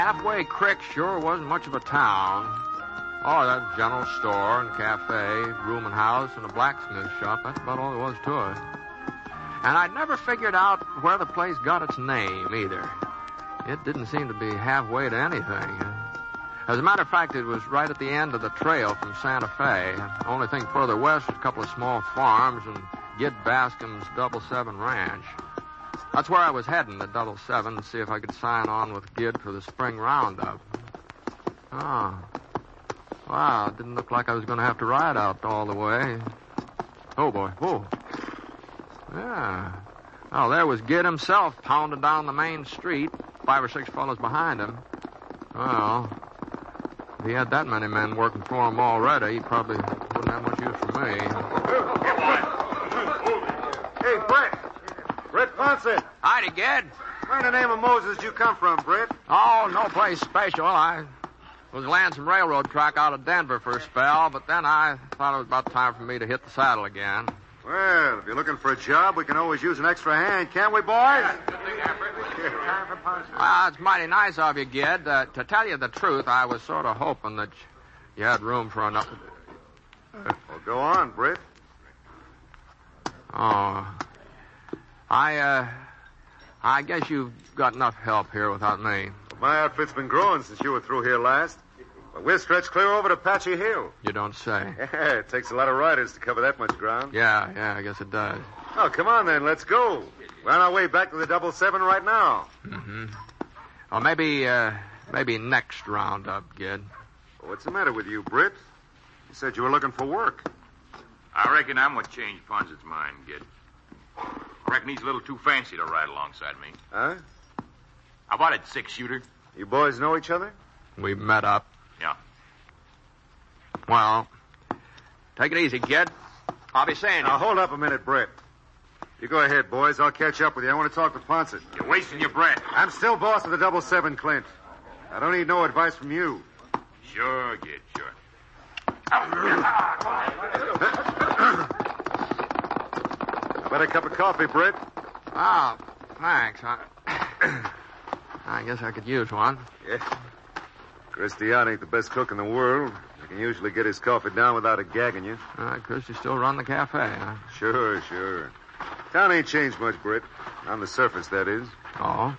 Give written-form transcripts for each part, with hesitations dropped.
Halfway Creek sure wasn't much of a town. Oh, that general store and cafe, rooming house, and a blacksmith shop. That's about all there was to it. And I'd never figured out where the place got its name, either. It didn't seem to be halfway to anything. As a matter of fact, it was right at the end of the trail from Santa Fe. The only thing further west was a couple of small farms and Gid Bascom's Double Seven Ranch. That's where I was heading, the Double Seven, to see if I could sign on with Gid for the spring roundup. Oh. Wow, it didn't look like I was going to have to ride out all the way. Oh, boy. Whoa. Yeah. Oh, there was Gid himself pounding down the main street, 5 or 6 fellows behind him. Well, if he had that many men working for him already, he probably wouldn't have much use for me. Hey, Brett. Brett Ponset. Howdy, Gid. Where in the name of Moses did you come from, Brett? Oh, no place special. I was laying some railroad track out of Denver for a spell, but then I thought it was about time for me to hit the saddle again. Well, if you're looking for a job, we can always use an extra hand, can't we, boys? Well, it's mighty nice of you, Gid. To tell you the truth, I was sort of hoping that you had room for another... Well, go on, Brett. Oh. I guess you've got enough help here without me. My outfit's been growing since you were through here last. But we're stretched clear over to Apache Hill. You don't say. Yeah, it takes a lot of riders to cover that much ground. Yeah, I guess it does. Oh, come on then, let's go. We're on our way back to the Double Seven right now. Mm-hmm. Well, maybe next roundup, Gid. What's the matter with you, Britt? You said you were looking for work. I reckon I'm what changed Ponset's mind, Gid. I reckon he's a little too fancy to ride alongside me. Huh? How about it, 6-shooter? You boys know each other? We met up. Yeah. Well, take it easy, Gid. I'll be seeing you. Now, hold up a minute, Brett. You go ahead, boys. I'll catch up with you. I want to talk to Ponset. You're wasting your breath. I'm still boss of the Double Seven, Clint. I don't need no advice from you. Sure, Gid, sure. How about a cup of coffee, Brett? Oh, thanks. I guess I could use one. Yeah. Christian ain't the best cook in the world. He can usually get his coffee down without it gagging you. Christy still run the cafe, huh? Sure. Town ain't changed much, Britt. On the surface, that is. Oh?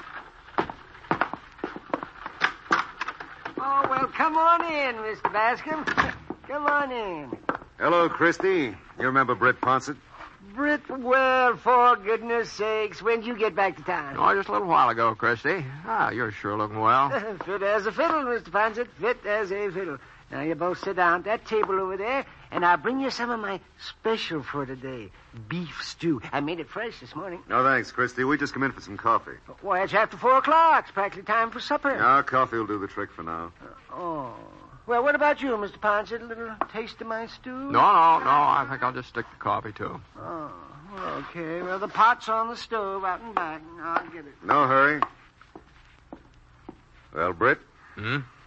Oh, well, come on in, Mr. Bascom. Come on in. Hello, Christy. You remember Britt Ponset? Britt, well, for goodness sakes, when did you get back to town? Oh, just a little while ago, Christy. You're sure looking well. Fit as a fiddle, Mr. Ponset. Fit as a fiddle. Now, you both sit down at that table over there, and I'll bring you some of my special for today. Beef stew. I made it fresh this morning. No, thanks, Christy. We just come in for some coffee. Why, it's after 4 o'clock. It's practically time for supper. No, coffee will do the trick for now. Oh. Well, what about you, Mr. Ponset? A little taste of my stew? No. I think I'll just stick to coffee, too. Oh, okay. Well, the pot's on the stove out and back. I'll get it. No hurry. Well, Britt? Hmm?